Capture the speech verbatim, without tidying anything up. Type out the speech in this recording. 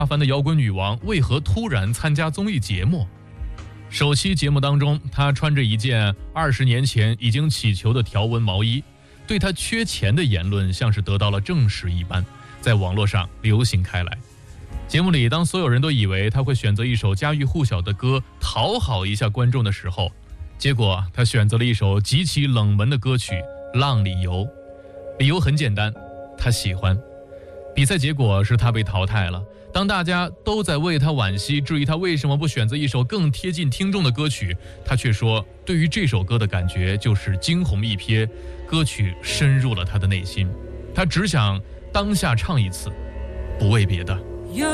阿凡的摇滚女王为何突然参加综艺节目？首期节目当中，她穿着一件二十年前已经起球的条纹毛衣，对她缺钱的言论像是得到了证实一般，在网络上流行开来。节目里，当所有人都以为她会选择一首家喻户晓的歌讨好一下观众的时候，结果她选择了一首极其冷门的歌曲《浪里游》。理由很简单，她喜欢。比赛结果是她被淘汰了。当大家都在为她惋惜，质疑她为什么不选择一首更贴近听众的歌曲，她却说对于这首歌的感觉就是惊鸿一瞥，歌曲深入了她的内心，她只想当下唱一次，不为别的。